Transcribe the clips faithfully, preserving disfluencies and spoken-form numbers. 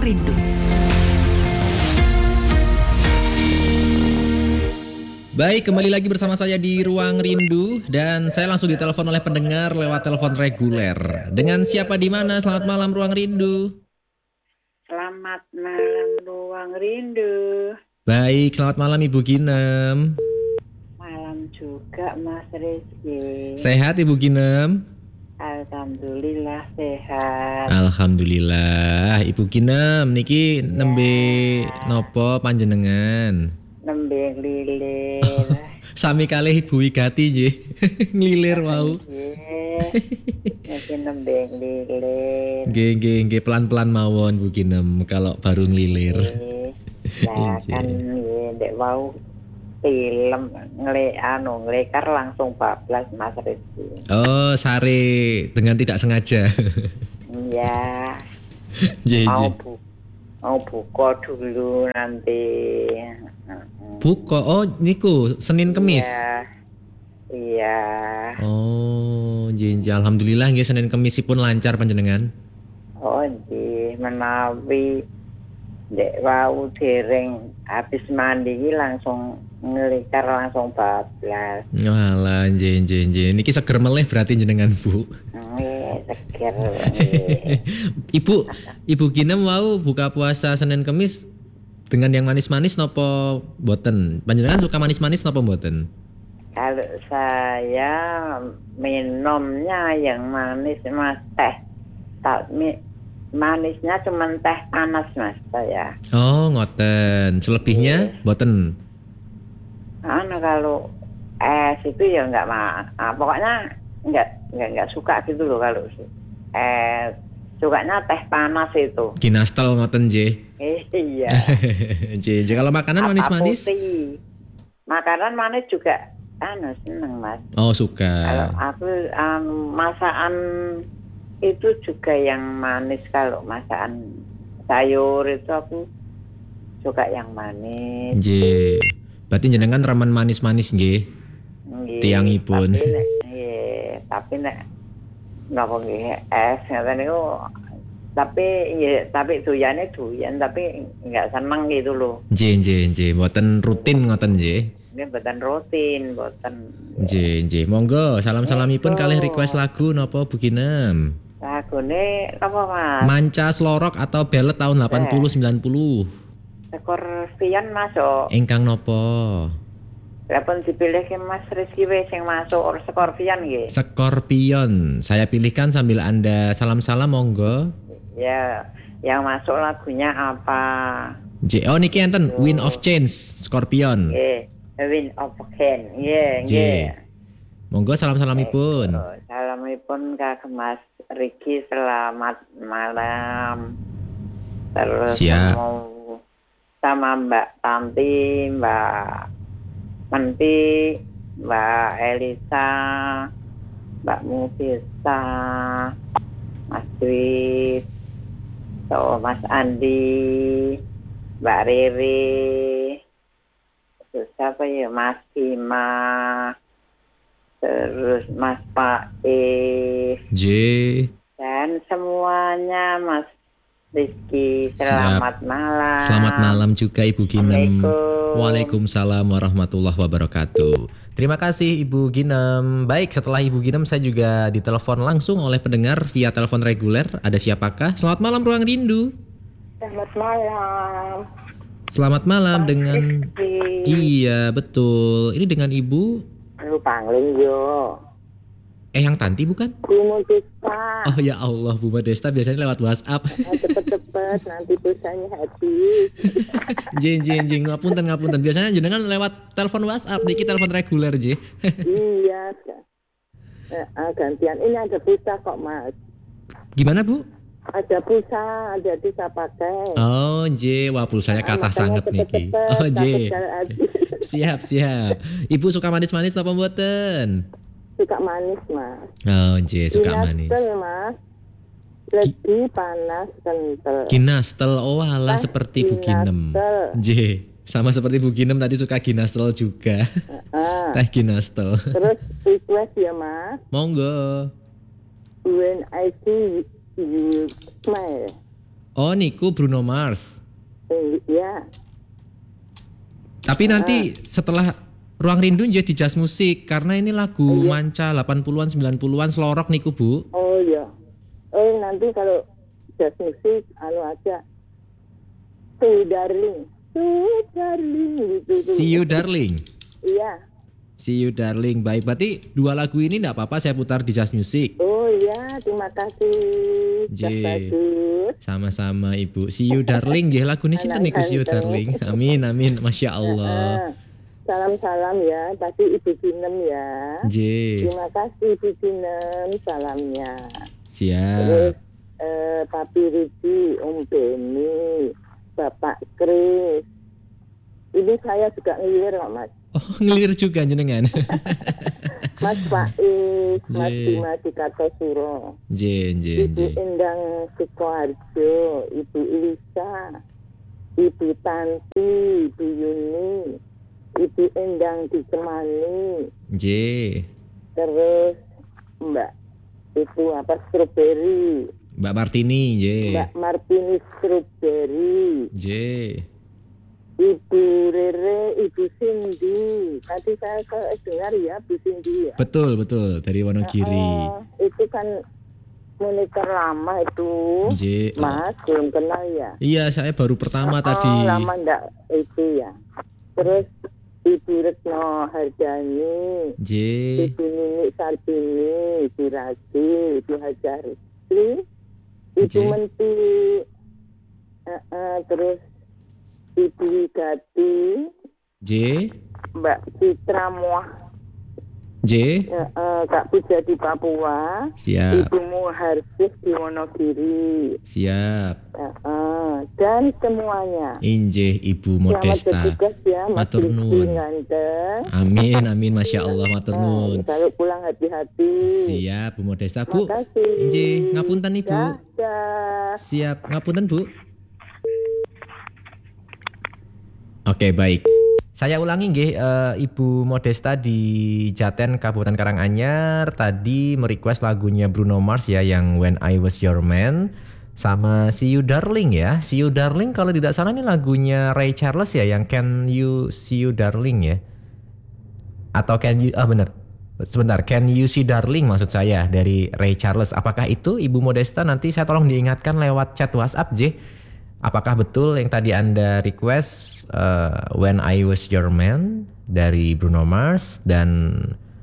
Rindu. Baik, kembali lagi bersama saya di Ruang Rindu dan saya langsung ditelepon oleh pendengar lewat telepon reguler. Dengan siapa di mana? Selamat malam Ruang Rindu. Selamat malam Ruang Rindu. Baik, selamat malam Ibu Ginem. Malam juga Mas Rizky. Sehat Ibu Ginem? Alhamdulillah sehat. Alhamdulillah. Ibu Ginem niki nembe nopo panjenengan? Nembe lilir. Oh, sami kalih Ibu Wigati nggih. Nglilir wau. Nggih, nembe lilir. Nggih, nggih, nggih pelan-pelan mawon Bu Ginem kalau baru nglilir. Nah, kan nggih ndek wau film ngle anu nglekar langsung bablas Mas Rizky. Oh, sare dengan tidak sengaja. Iya. Nggih, Mau nggih. bu mau buka dulu nanti. Buka, oh niku Senin Kemis. Iya. Iya. Oh, nggih, nggih. Alhamdulillah nggih Senin Kemisipun lancar panjenengan. Oh, nggih menawi ndek wau dereng habis mandi iki langsung ngelikar langsung bablas. Walah, nggih, nggih, nggih. Niki seger meleh berarti jenengan, Bu. Nggih, seger. nggih. Ibu, Ibu Ginem wau buka puasa Senin Kemis dengan yang manis-manis nopo mboten? Panjenengan suka manis-manis nopo mboten? Kalau saya minumnya yang manis Mas, teh. Tak mi- manisnya cuma teh panas Mas saya. Oh, ngoten. Selebihnya mboten. Anu kalau es itu ya enggak mah. Ah, pokoknya enggak enggak enggak suka gitu loh kalau es. Sukanya teh panas itu. Ginastel ngoten nggih. Eh, iya. Nggih, nggih. Kalau makanan Apa manis-manis? putih. Makanan manis juga anu seneng Mas. Oh, suka. Kalau aku um, masakan itu juga yang manis. Kalau masakan sayur itu aku suka yang manis. Nggih. Berarti jenengan remen manis-manis nggih. Nggih, Tiangipun. Tapi nek nggih, tapi nek napa nggih es ngoten niku tapi ya tapi doyane doyan tapi enggak seneng gitu loh. Nggih, nggih, nggih. Mboten rutin ngoten nggih. Ini mboten rutin, mboten. Nggih, nggih. Monggo salam-salamipun Monggo. kalih request lagu napa Bu Ginem? Lagune apa Mas? Manca Slorok atau Ballad tahun delapan puluh sembilan puluh. Scorpion masuk. Ingkang napa? Lah pun dipilih ke Mas Rizky wis sing masuk or Scorpion nggih. Scorpion. Saya pilihkan sambil Anda salam-salam monggo. Ya, yang masuk lagunya apa? J. Oh niki enten Wind of Change Scorpion. Nggih, Wind of Change. Nggih, J. nggih. Monggo salam-salamipun. Oh, Salamipun ke Mas Riki, selamat malam. Terus Siap. mau sama Mbak Tanti, Mbak Menti, Mbak Elisa, Mbak Mufisa, Mas Dwi, so, Mas Andi, Mbak Riri, terus siapa ya, Mas Bima, terus Mas Paif, J. dan semuanya Mas Rizky, selamat malam. Selamat malam juga Ibu Ginem. Assalamualaikum. Waalaikumsalam warahmatullahi wabarakatuh. Terima kasih Ibu Ginem. Baik, setelah Ibu Ginem saya juga ditelepon langsung oleh pendengar via telepon reguler. Ada siapakah? Selamat malam Ruang Rindu. Selamat malam. Selamat malam Mas dengan Rizky. Iya, betul. Ini dengan Ibu Lu pangling yo. Eh yang Tanti bukan? Kumu kita. Oh ya Allah, Bu Modesta biasanya lewat WhatsApp. Cepet-cepet nanti pulsanya habis. Jeng jeng jeng ngapunten ngapunten. Biasanya jenengan lewat telepon WhatsApp, niki telepon reguler je. Iya. Eh, gantian ini ada pulsa kok Mas. Gimana Bu? Ada pulsa, ada bisa pakai. Oh J, wah pulsanya kata sangat niki. Oh J, siap siap. Ibu suka manis-manis apa mboten? Suka manis Mas. Oh J, suka manis. Kinastel Mas. Lebih panas kental. Ginastel, oh alah Teh seperti Bu Ginem. Ginastel. J, sama seperti Bu Ginem tadi suka Ginastel juga. Ah. Teh Ginastel. Terus request ya Mas. Monggo. When I see you smile. Oh, niku Bruno Mars. Eh, ya. Tapi nanti setelah Ruang Rindu jadi jazz musik karena ini lagu Iya. manca delapan puluhan sembilan puluhan selorok niku, Bu. Oh iya. Eh nanti kalau jazz musik anu aja. Sweet darling. Sweet darling gitu tuh. See You Darling. Iya. See You Darling. Baik, berarti dua lagu ini enggak apa-apa saya putar di jazz musik. Oh iya, terima kasih. J. Bagus. Sama-sama Ibu. See You Darling nggih lagune sinten niku See You Darling. Amin amin. Masya Allah. Ah, salam-salam ya, pasti Ibu Ginem ya. J. Terima kasih Ibu Ginem, salamnya. Siap. Terus eh, Papi Rudi, Om Beni, Bapak Kris. Ini saya juga ngilir kok Mas. Oh, ngelir juga jenengan. Mas Faiz, Mas Ye. Dimas di Kartosuro, J J Ibu J. Endang Sukoharjo, Ibu Elisa, Ibu Tanti, Ibu Yuni, Ibu Endang di Semani, J. terus Mbak itu apa Strawberry, Mbak Martini J. Mbak Martini Strawberry, J. Ibu Rere, Ibu Cindy. Tadi saya ke- dengar ya Bu Cindy ya. Betul betul dari Wonogiri. Oh, itu kan monitor lama itu, J. Mas, belum kenal ya. Iya, saya baru pertama Oh, tadi. lama enggak itu ya. Terus Ibu Retno Hardani, J. Ibu Nini Sarbini, Ibu Raji, Ibu Hajar Rusli, Ibu J. Menti, eh, eh, terus Ibu Wigati, J. Mbak Citra Muah, J. eh, eh, Kak Puja di Papua, Siap. Ibu Muharsih di Wonogiri, Siap. eh, eh, dan semuanya. Injih Ibu Selamat Modesta. bertugas ya, Mas Matur Rizky nuwun. Nganteng. Amin amin Masya Allah matur Eh, nuwun. Kalau pulang hati-hati. Siap Bu Modesta Bu. Makasih. Injih ngapunten Ibu. Dadah. Siap ngapunten Bu. Oke baik. Saya ulangi nggih eh, Ibu Modesta di Jaten Kabupaten Karanganyar tadi merequest lagunya Bruno Mars ya yang When I Was Your Man sama See You Darling ya. See You Darling kalau tidak salah ini lagunya Ray Charles ya yang Can You See You Darling ya. Atau Can You ah benar. Sebentar, Can You See Darling maksud saya dari Ray Charles. Apakah itu Ibu Modesta? Nanti saya tolong diingatkan lewat chat WhatsApp J. Apakah betul yang tadi Anda request uh, When I Was Your Man dari Bruno Mars dan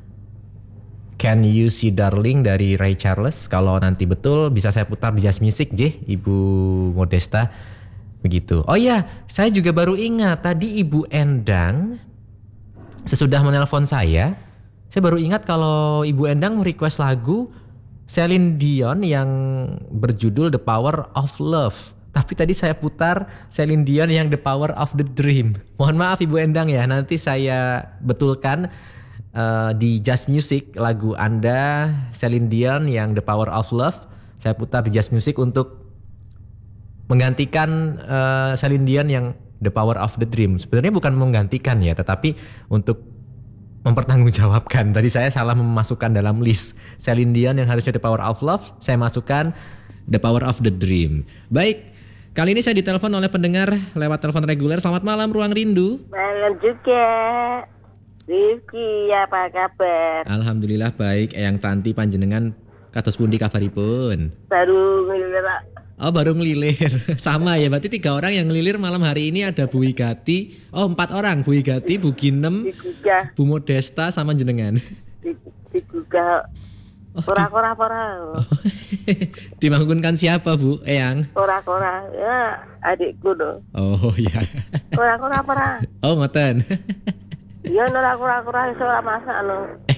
Can You See Darling dari Ray Charles? Kalau nanti betul bisa saya putar di Jazz Music J, Ibu Modesta. Begitu. Oh iya, saya juga baru ingat tadi Ibu Endang sesudah menelpon saya, saya baru ingat kalau Ibu Endang request lagu Celine Dion yang berjudul The Power of Love. Tapi tadi saya putar Celine Dion yang The Power of the Dream. Mohon maaf Ibu Endang ya, nanti saya betulkan uh, di Jazz Music lagu Anda Celine Dion yang The Power of Love. Saya putar di Jazz Music untuk menggantikan uh, Celine Dion yang The Power of the Dream. Sebenarnya bukan menggantikan ya, tetapi untuk mempertanggungjawabkan. Tadi saya salah memasukkan dalam list Celine Dion yang harusnya The Power of Love, saya masukkan The Power of the Dream. Baik, kali ini saya ditelepon oleh pendengar lewat telepon reguler. Selamat malam Ruang Rindu. Malam juga. Rizky, apa kabar? Alhamdulillah baik. Eyang Tanti panjenengan kados pundi kabaripun? Baru ngilir. Oh baru ngelilir. Sama ya, berarti tiga orang yang ngelilir malam hari ini ada Bu Wigati. Oh empat orang, Bu Wigati, Bu Ginem, digugah, Bu Modesta sama jenengan. di- digugah. Kora-kora-kora. Dimangkunkan siapa Bu? Eyang? Kora-kora. Ya, adikku loh. Oh iya. Kora-kora-kora. Oh ngoten. Iya, nora kora-kora iso ora masak lho.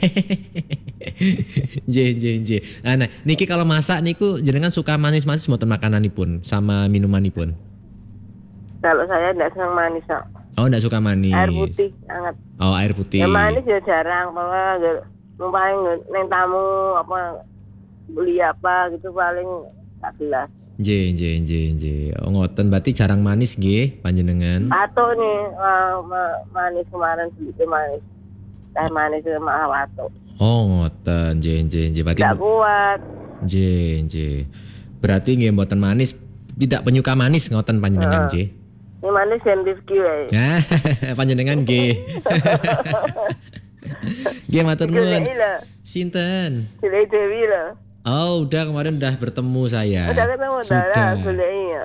J J J. Nah, nah, niki kalau masak niku jenengan suka manis-manis mboten makananipun sama minumanipun. Kalau saya enggak senang manis kok. Oh, enggak suka manis. Air putih hangat. Oh, air putih. Ya manis ya jarang, pokoknya paling neng tamu apa beli apa gitu paling tak gelas. J J J J. Oh, ngoten berarti jarang manis nggih panjenengan. Watuk nih, uh, ma- manis kemarin sedikit manis. Teh manis sama watuk. Oh, ngoten J J J. Berarti Enggak kuat. J J. Berarti nggih mboten manis tidak penyuka manis ngoten panjenengan Heeh. nggih. Ini manis yang Rifki wae. Nah, panjenengan nggih. Nggih matur nuwun. Goleki lho. Sinten? Goleki Dewi lho. Oh, udah kemarin udah bertemu saya. Udah ketemu dah lah goleki ya.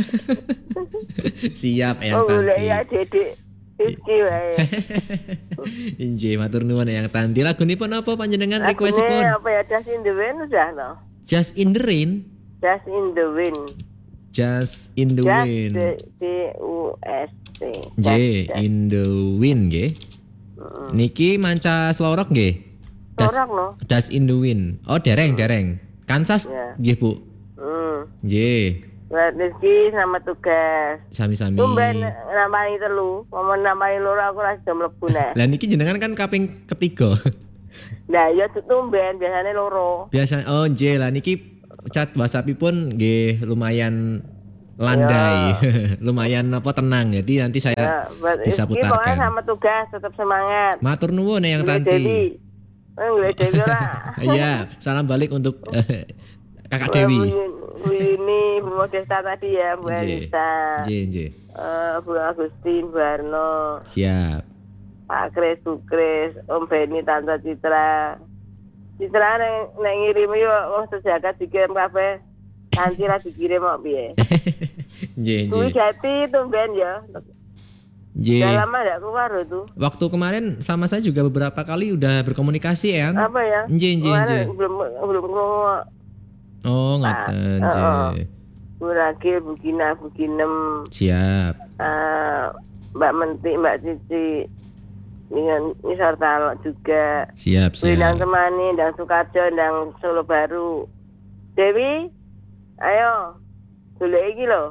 Siap Eyang Oh goleki ya Tanti. Dedek Rifki wae. Injih matur nuwun Eyang Tanti. Lagunipun apa panjenengan Lagune requestipun? apa ya, Just in the Wind udah no. Just in the Rain. Just in the Wind. Just in the Just Wind. D U S T. J in the Wind nggih. Niki manca slorok nggih. Das, Sorak no. das in the Wind. Oh, dereng dereng. Kansas Ya. nggih Bu. Hmm. Nggih. Buat Rizky sama tugas. Sami-sami. Tumben nambahin telu, mau nambahin loro aku lagi jam mlebu nek. Lah niki jenengan kan kaping ketiga. Nah, ya tumben biasanya loro. Biasa oh nggih lah niki chat WhatsAppipun nggih lumayan landai. Lumayan apa tenang. Jadi nanti saya Ya, buat bisa Rizky pokoknya putarkan. sama tugas tetap semangat. Matur nuwun Eyang Gule Tanti. Dewi. Eh, Gule Dewi ora. Iya, salam balik untuk eh, Kakak Dewi. Bu Yuni, Bu Modesta tadi ya, Bu Nggih. Anissa. Nggih, nggih. Eh, Bu Agustin, Bu Arno, Siap. Pak Kris, Bu Kris, Om Beni, Tante Citra. Citra neng neng ngirim yo wong sejagat dikirim kabeh. Nanti ra dikirim kok piye. Nggih, Kuwi nggih. jati tumben ya. Nggih. Udah lama enggak keluar itu. Waktu kemarin sama saya juga beberapa kali udah berkomunikasi Eyang. Apa ya? Nggih, nggih, Kemarin nggih. Belum belum ngomong. Oh, ngoten, Ah, oh, nggih. Bu Ragil, Bu Gina, Bu Ginem, Siap. eh, Mbak Menti, Mbak Cici, dengan Nisar Talok juga. Siap, Bu Indang siap. Temani, Indang Sukarjo, Indang Solo Baru. Dewi, ayo, golek iki lho.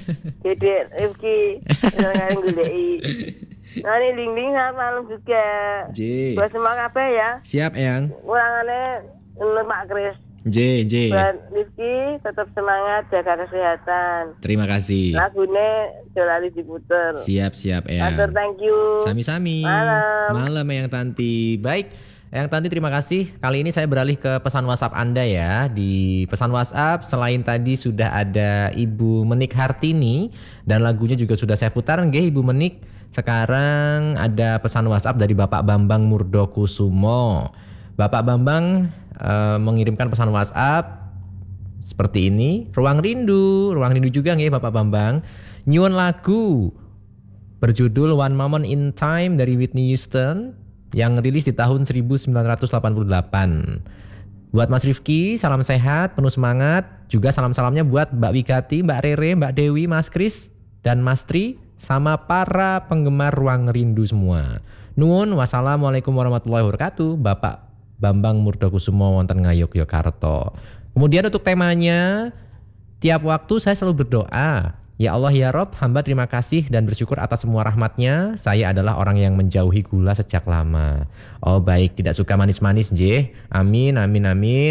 Dedek Rifki, nang goleki. Nah ini Ling-Ling selamat malam juga. Nggih. Buat semua kabeh ya. Siap, Eyang. Kurangane menurut Pak Kris. Nggih, nggih. Buat Rifki tetap semangat jaga kesehatan. Terima kasih. Lagune jolali diputer. Siap, siap, Matur Eyang. thank you. Sami-sami. Malam. Malam Eyang Tanti. Baik, Eyang Tanti terima kasih. Kali ini saya beralih ke pesan WhatsApp Anda ya. Di pesan WhatsApp selain tadi sudah ada Ibu Menik Hartini dan lagunya juga sudah saya putar nggih Ibu Menik. Sekarang ada pesan WhatsApp dari Bapak Bambang Murdokusumo. Bapak Bambang eh, mengirimkan pesan WhatsApp seperti ini. Ruang Rindu, Ruang Rindu juga nggih Bapak Bambang. Nyuwun lagu berjudul One Moment in Time dari Whitney Houston yang rilis di tahun seribu sembilan ratus delapan puluh delapan. Buat Mas Rifki, salam sehat, penuh semangat. Juga salam-salamnya buat Mbak Wigati, Mbak Rere, Mbak Dewi, Mas Kris, dan Mas Tri, sama para penggemar Ruang Rindu semua. Nuwun, wassalamualaikum warahmatullahi wabarakatuh. Bapak Bambang Murdokusumo wonten Ngayogyakarta. Kemudian untuk temanya, tiap waktu saya selalu berdoa, ya Allah ya Rob, hamba terima kasih dan bersyukur atas semua rahmatnya. Saya adalah orang yang menjauhi gula sejak lama. Oh baik, tidak suka manis-manis nggih. Amin, amin, amin.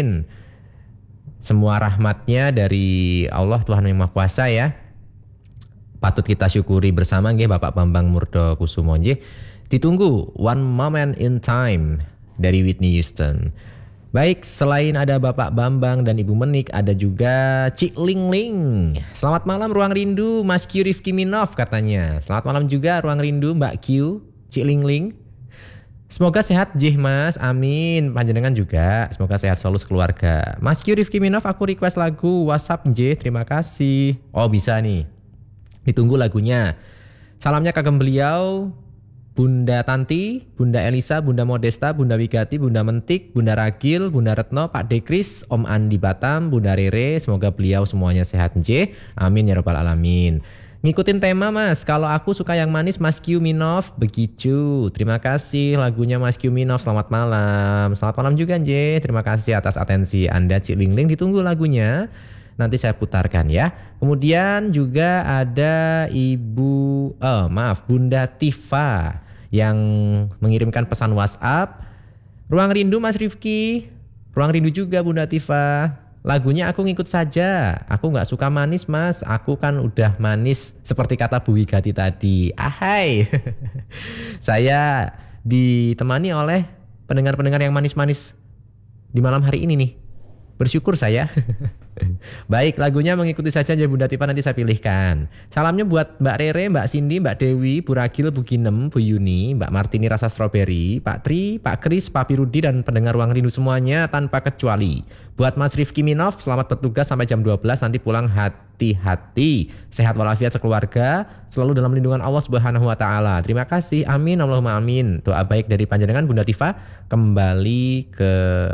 Semua rahmatnya dari Allah Tuhan Yang Maha Kuasa ya. Patut kita syukuri bersama nggih Bapak Bambang Murdokusumo nggih. Ditunggu One Moment in Time dari Whitney Houston. Baik, selain ada Bapak Bambang dan Ibu Menik, ada juga Cik Ling Ling. Selamat malam Ruang Rindu, Mas Q Rifki Minov katanya. Selamat malam juga Ruang Rindu, Mbak Q, Cik Ling Ling. Semoga sehat Jih Mas, amin. Panjenengan juga, semoga sehat selalu sekeluarga. Mas Q Rifki Minov, aku request lagu WhatsApp Jih, terima kasih. Oh bisa nih, ditunggu lagunya. Salamnya kagem beliau, Bunda Tanti, Bunda Elisa, Bunda Modesta, Bunda Wigati, Bunda Mentik, Bunda Ragil, Bunda Retno, Pak Dekris, Om Andi Batam, Bunda Rere. Semoga beliau semuanya sehat nje. Amin ya rabbal alamin. Ngikutin tema Mas, kalau aku suka yang manis Mas Q Minov, begitu. Terima kasih lagunya Mas Q Minov, selamat malam. Selamat malam juga nje. Terima kasih atas atensi Anda Cik Ling Ling, ditunggu lagunya. Nanti saya putarkan ya. Kemudian juga ada Ibu, oh maaf, Bunda Tifa yang mengirimkan pesan WhatsApp. Ruang Rindu Mas Rifki, Ruang Rindu juga Bunda Tifa. Lagunya aku ngikut saja. Aku nggak suka manis Mas. Aku kan udah manis seperti kata Bu Wigati tadi. Ahai. Saya ditemani oleh pendengar-pendengar yang manis-manis di malam hari ini nih. Bersyukur saya. Baik, lagunya mengikuti saja ya Bunda Tifa, nanti saya pilihkan. Salamnya buat Mbak Rere, Mbak Cindy, Mbak Dewi, Bu Ragil, Bu Ginem, Bu Yuni, Mbak Martini Rasa Strawberry, Pak Tri, Pak Kris, Pak Pirudi, dan pendengar Ruang Rindu semuanya tanpa kecuali. Buat Mas Rifki Minov, selamat bertugas sampai jam dua belas, nanti pulang hati-hati. Sehat walafiat sekeluarga, selalu dalam lindungan Allah Subhanahu wa taala. Terima kasih. Amin Allahumma amin. Doa baik dari panjenengan Bunda Tifa kembali ke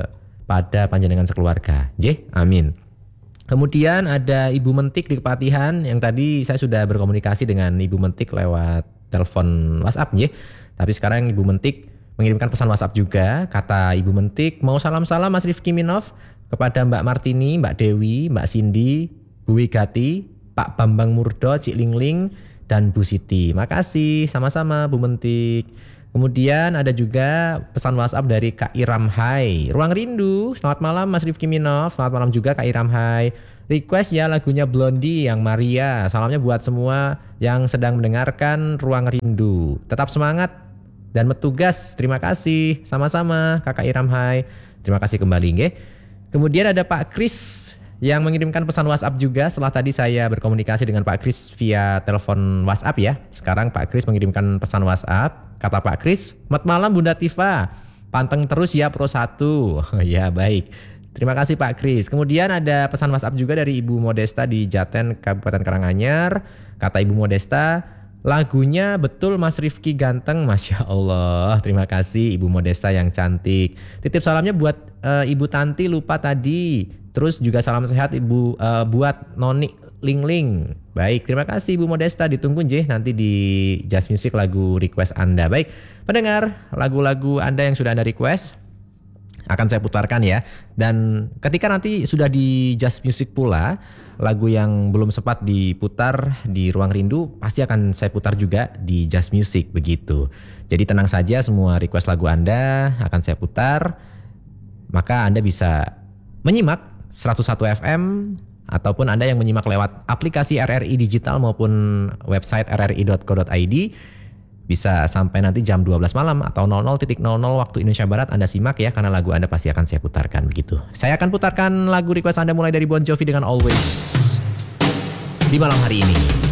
pada panjenengan sekeluarga. J, amin. Kemudian ada Ibu Mentik di Kepatihan yang tadi saya sudah berkomunikasi dengan Ibu Mentik lewat telepon WhatsApp, J. Tapi sekarang Ibu Mentik mengirimkan pesan WhatsApp juga. Kata Ibu Mentik, mau salam-salam Mas Rifki Minov kepada Mbak Martini, Mbak Dewi, Mbak Cindy, Bu Wigati, Pak Bambang Murdo, Cik Lingling, dan Bu Siti. Makasih, sama-sama Bu Mentik. Kemudian ada juga pesan WhatsApp dari Kak Iram Hai. Ruang Rindu, selamat malam Mas Rifki Minov, selamat malam juga Kak Iram Hai. Request ya lagunya Blondie yang Maria. Salamnya buat semua yang sedang mendengarkan Ruang Rindu. Tetap semangat dan bertugas. Terima kasih, sama-sama Kakak Iram Hai. Terima kasih kembali, nggih. Kemudian ada Pak Kris yang mengirimkan pesan WhatsApp juga. Setelah tadi saya berkomunikasi dengan Pak Kris via telepon WhatsApp ya. Sekarang Pak Kris mengirimkan pesan WhatsApp. Kata Pak Kris, selamat malam Bunda Tifa. Panteng terus ya Pro satu. Ya baik. Terima kasih Pak Kris. Kemudian ada pesan WhatsApp juga dari Ibu Modesta di Jaten, Kabupaten Karanganyar. Kata Ibu Modesta, lagunya betul Mas Rifki ganteng. Masya Allah. Terima kasih Ibu Modesta yang cantik. Titip salamnya buat uh, Ibu Tanti lupa tadi. Terus juga salam sehat Ibu uh, buat Noni Lingling. Baik, terima kasih Ibu Modesta. Ditunggu J nanti di Just Music lagu request Anda. Baik, pendengar, lagu-lagu Anda yang sudah Anda request akan saya putarkan ya. Dan ketika nanti sudah di Just Music pula, lagu yang belum sempat diputar di Ruang Rindu pasti akan saya putar juga di Just Music begitu. Jadi tenang saja, semua request lagu Anda akan saya putar. Maka Anda bisa menyimak seratus satu F M ataupun Anda yang menyimak lewat aplikasi R R I Digital maupun website r r i dot co dot i d bisa sampai nanti jam dua belas malam atau nol nol nol nol waktu Indonesia Barat Anda simak ya, karena lagu Anda pasti akan saya putarkan begitu. Saya akan putarkan lagu request Anda mulai dari Bon Jovi dengan Always di malam hari ini.